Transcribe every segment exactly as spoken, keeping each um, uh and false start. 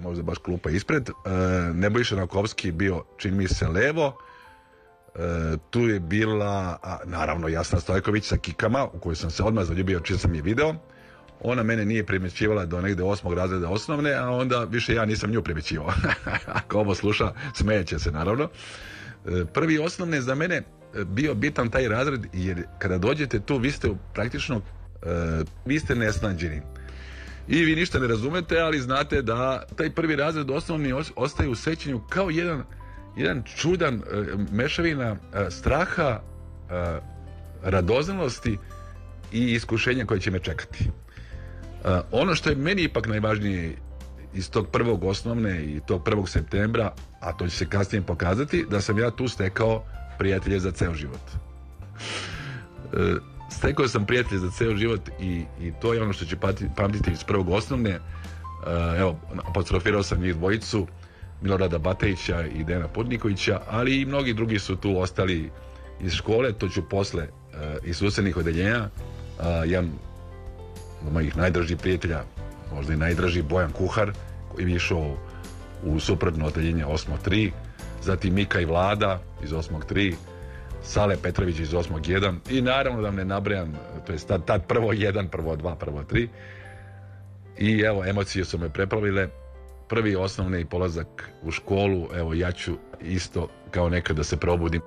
možda baš klupa ispred. E, Nebojša Nakovski bio, čini mi se, levo. E, tu je bila, a, naravno, Jasna Stojković sa kikama, u kojoj sam se odmah zaljubio čim sam je video. Ona mene nije primjećivala do negde osmog razreda osnovne, a onda više ja nisam nju primjećivao. Ako ovo sluša, smejeće se, naravno. E, prvi osnovne za mene bio bitan taj razred, jer kada dođete tu, vi ste praktično, e, vi ste nesnađeni. I vi ništa ne razumete, ali znate da taj prvi razred osnovni ostaje u sećanju kao jedan, jedan čudan e, mešavina e, straha, e, radoznalosti i iskušenja koje će me čekati. E, ono što je meni ipak najvažnije iz tog prvog osnovne i tog prvog septembra, a to će se kasnije pokazati, da sam ja tu stekao prijatelje za ceo život. E, stekao sam prijatelje za ceo život i, i to je ono što će pamtiti iz prvog osnovne. E, evo, apostrofirao sam njih dvojicu, Milorada Batejića i Dejana Putnikovića, ali i mnogi drugi su tu ostali iz škole, to ću posle e, iz susednih odeljenja. E, jedan od mojih najdražih prijatelja, možda i najdraži, Bojan Kuhar, koji je išao u suprotno odeljenje osmo tri, zatim Mika i Vlada iz osmog tri, Sale Petrović iz osmog jedan i naravno da ne nabrajam, to je tad, tad prvo jedan, prvo dva, prvo tri. I evo, emocije su me preplavile. Prvi osnovni polazak u školu, evo ja ću isto kao nekad da se probudim.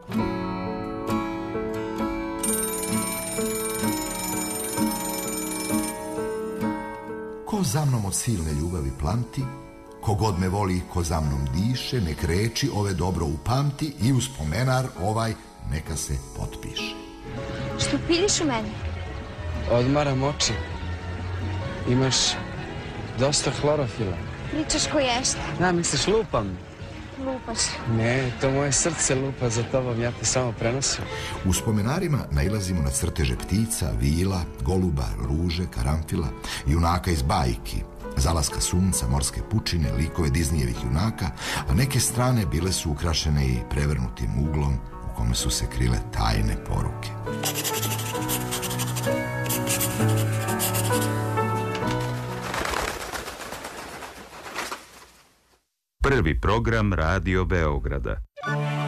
Ko za mnom od silne ljubavi planti, kogod me voli, ko za mnom diše, nek reči ove dobro upamti i u spomenar ovaj neka se potpiše. Što piliš u mene? Odmaram oči. Imaš dosta hlorofila. Pričaš ko ješta. Da, misliš lupam? Lupaš. Ne, to moje srce lupa za tobom, ja te samo prenosim. U spomenarima nailazimo na crteže ptica, vila, goluba, ruže, karamfila, junaka iz bajki, zalaska sunca, morske pučine, likove Disneyjevih junaka, a neke strane bile su ukrašene i prevrnutim uglom u kome su se krile tajne poruke. Prvi program Radio Beograda.